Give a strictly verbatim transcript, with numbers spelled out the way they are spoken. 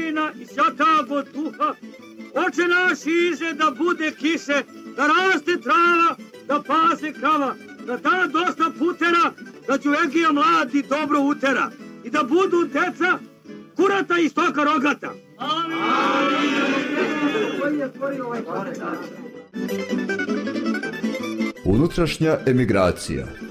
Sina i Svjatago Duha. Oče naš iže da bude kiše, da raste trava, da pase krava, da da dosta putera, da Đuvegija mladi dobro utera i da budu deca kurata i stoka rogata. Amin! Unutrašnja emigracija.